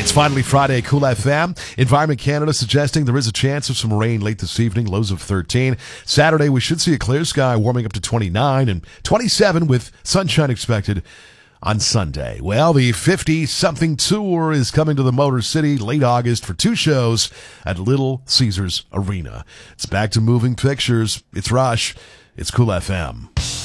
It's finally Friday, Cool FM. Environment Canada suggesting there is a chance of some rain late this evening, lows of 13. Saturday, we should see a clear sky warming up to 29 and 27 with sunshine expected on Sunday. Well, the 50-something tour is coming to the Motor City late August for 2 shows at Little Caesars Arena. It's back to moving pictures. It's Rush. It's Cool FM.